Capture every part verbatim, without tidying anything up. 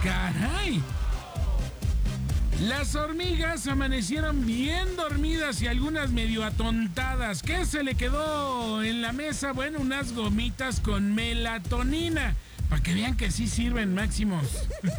Caray. Las hormigas amanecieron bien dormidas y algunas medio atontadas. ¿Qué se le quedó en la mesa? Bueno, unas gomitas con melatonina. Para que vean que sí sirven, máximos.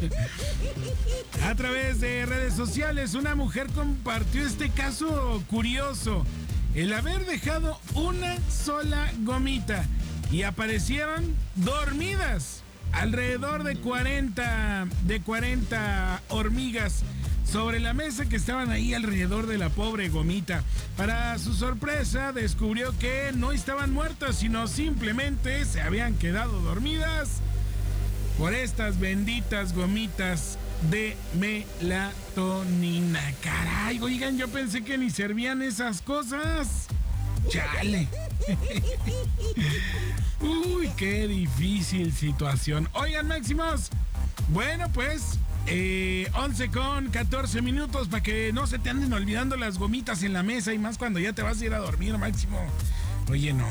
A través de redes sociales, una mujer compartió este caso curioso. El haber dejado una sola gomita y aparecieron dormidas. Alrededor de cuarenta, de cuarenta hormigas sobre la mesa que estaban ahí alrededor de la pobre gomita. Para su sorpresa, descubrió que no estaban muertas, sino simplemente se habían quedado dormidas por estas benditas gomitas de melatonina. Caray, oigan, yo pensé que ni servían esas cosas. Chale. Uy, qué difícil situación. Oigan, máximos. Bueno, pues, eh, once con catorce minutos para que no se te anden olvidando las gomitas en la mesa y más cuando ya te vas a ir a dormir, máximo. Oye, no.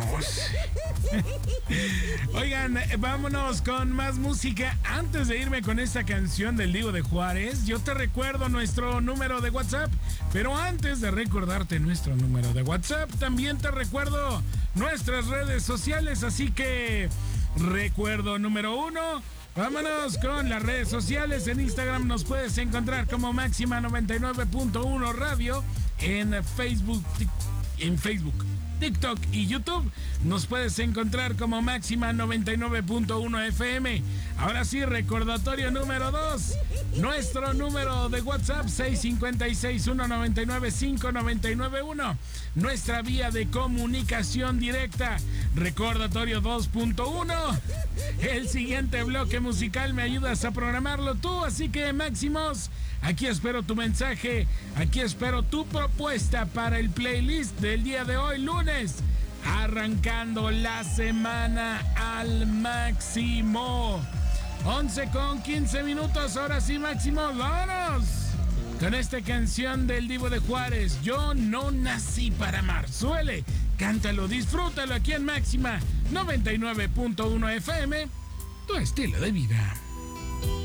Oigan, vámonos con más música. Antes de irme con esta canción del Divo de Juárez, yo te recuerdo nuestro número de WhatsApp. Pero antes de recordarte nuestro número de WhatsApp, también te recuerdo nuestras redes sociales. Así que, recuerdo número uno. Vámonos con las redes sociales. En Instagram nos puedes encontrar como Máxima noventa y nueve punto uno Radio. En Facebook, en Facebook, TikTok y YouTube nos puedes encontrar como Máxima noventa y nueve punto uno F M. Ahora sí, recordatorio número dos. Nuestro número de WhatsApp seis cinco seis, uno nueve nueve, cinco nueve nueve uno. Nuestra vía de comunicación directa. Recordatorio dos punto uno. El siguiente bloque musical me ayudas a programarlo tú, así que máximos, aquí espero tu mensaje, aquí espero tu propuesta para el playlist del día de hoy, lunes, arrancando la semana al máximo. once con quince minutos, ahora sí, máximos, vámonos con esta canción del Divo de Juárez. Yo no nací para amar. Suele, cántalo, disfrútalo aquí en Máxima noventa y nueve punto uno F M, tu estilo de vida.